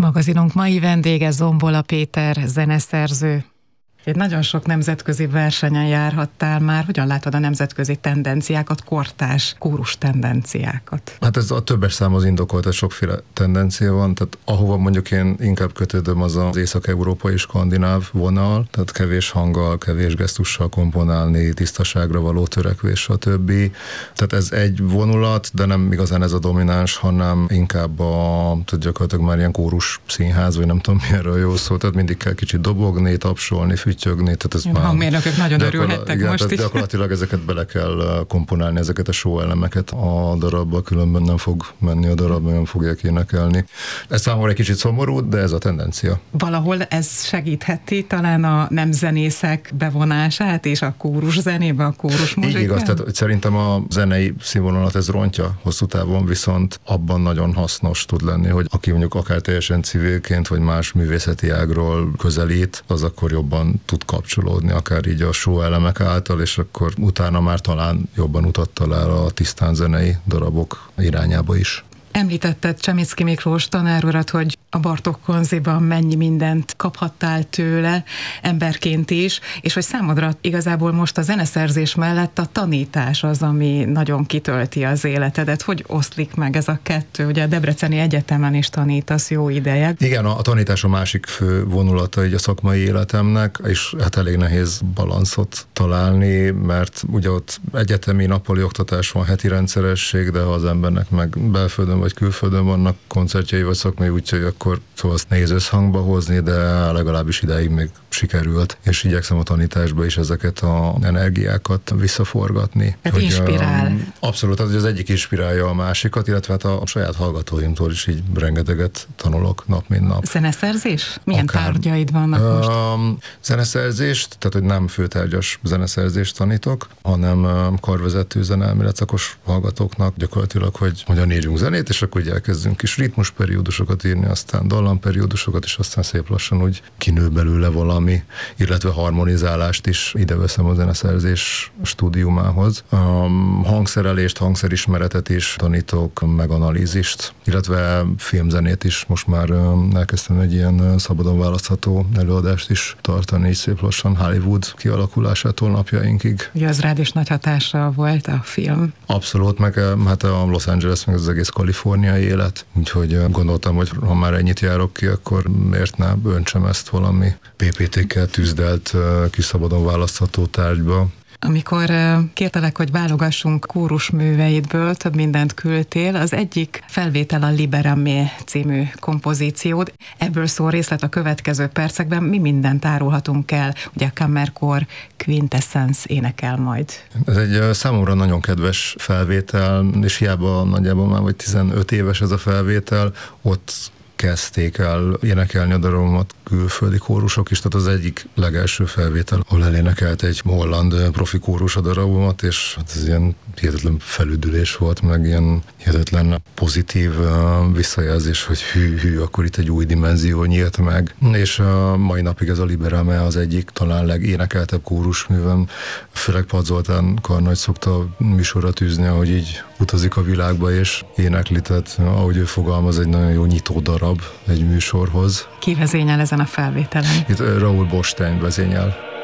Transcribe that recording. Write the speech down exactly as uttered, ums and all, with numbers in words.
Magazinunk mai vendége Zombola Péter, zeneszerző. Egy nagyon sok nemzetközi versenyen járhattál már. Hogyan látod a nemzetközi tendenciákat, kortárs kórus tendenciákat? Hát ez a többes szám az indokolt, hogy sokféle tendencia van, tehát ahova mondjuk én inkább kötődöm, az az észak-európai skandináv vonal, tehát kevés hanggal, kevés gesztussal komponálni, tisztaságra való törekvés, stb. Tehát ez egy vonulat, de nem igazán ez a domináns, hanem inkább a, tehát gyakorlatilag már ilyen kórus színház, vagy nem tudom mi erről jó szó, tehát mindig kell kicsit dobogni, tapsolni, füttyögni, tehát ez már... Hangmérnökök nagyon örülhettek igen, most is. Gyakorlatilag ezeket bele kell komponálni, ezeket a show elemeket a darabba, különben nem fog menni a darab, nem fogják énekelni. Ez számomra egy kicsit szomorú, de ez a tendencia. Valahol ez segítheti talán a nemzenészek bevonását és a kórus zenébe, a kórus muzsikán? Így igaz, tehát szerintem a zenei színvonalat ez rontja hosszú távon, viszont abban nagyon hasznos tud lenni, hogy aki mondjuk akár teljesen civilként, vagy más művészeti ágról közelít, az akkor jobban tud kapcsolódni, akár így a show elemek által, és akkor utána már talán jobban utat talál a tisztán zenei darabok irányába is. Említetted Csemicki Miklós tanárurat, hogy a Bartók Konziban mennyi mindent kaphattál tőle, emberként is, és hogy számodra igazából most a zeneszerzés mellett a tanítás az, ami nagyon kitölti az életedet. Hogy oszlik meg ez a kettő? Ugye a Debreceni Egyetemen is tanítasz jó ideje. Igen, a, a tanítás a másik fő vonulata így a szakmai életemnek, és hát elég nehéz balanszot találni, mert ugye ott egyetemi nappali oktatás van, heti rendszeresség, de ha az embernek meg belföldön vagy külföldön vannak koncertjei vagy szakmai útjai, akkor szóval azt nehéz összhangba hozni, de legalábbis idáig még sikerült, és igyekszem a tanításba is ezeket az energiákat visszaforgatni. Tehát hogy, inspirál. Um, abszolút, tehát az egyik inspirálja a másikat, illetve hát a, a saját hallgatóimtól is így rengeteget tanulok nap, mint nap. Zeneszerzés? Milyen Akár, tárgyaid vannak most? Um, zeneszerzést, tehát hogy nem főtárgyas zeneszerzést tanítok, hanem um, karvezető zeneelmélet szakos hallgatóknak gyakorlatilag, hogy hogyan írjunk zenét, és akkor úgy elkezdünk kis ritmusperiódusokat írni, aztán dallamperiódusokat, és aztán szép lassan úgy kinő belőle valami, illetve harmonizálást is ide veszem a zeneszerzés stúdiumához. A hangszerelést, hangszerismeretet is tanítok, meg analízist, illetve filmzenét is. Most már elkezdtem egy ilyen szabadon választható előadást is tartani, így szép lassan Hollywood kialakulásától napjainkig. Ugye az rád is nagy hatással volt a film. Abszolút, meg hát a Los Angeles, meg az egész kaliforniai élet, úgyhogy gondoltam, hogy ha már ennyit járok ki, akkor miért ne öntsem ezt valami pé pé té-kkel tűzdelt, kiszabadon választható tárgyba. Amikor kértelek, hogy válogassunk kórusműveidből, több mindent küldtél, az egyik felvétel a Liberamé című kompozíciód. Ebből szól részlet a következő percekben. Mi mindent árulhatunk el? Ugye a Kammerkor Quintessence énekel majd. Ez egy számomra nagyon kedves felvétel, és hiába nagyjából már vagy tizenöt éves ez a felvétel, ott kezdték el énekelni a darabomat külföldi kórusok is, tehát az egyik legelső felvétel, ahol elénekelt egy holland profi kórus a darabomat, és hát ez ilyen hihetetlen felüdülés volt, meg ilyen hihetetlen pozitív visszajelzés, hogy hű, hű, akkor itt egy új dimenzió nyílt meg, és a mai napig ez a Liberame az egyik talán legénekeltebb kórusművem, főleg Pad Zoltán karnagy szokta műsorra tűzni, ahogy így utazik a világba, és énekli, tehát ahogy ő fogalmaz, egy nagyon jó nyitó darab egy műsorhoz. Ki vezényel ezen a felvételen? Itt Raúl Bostein vezényel.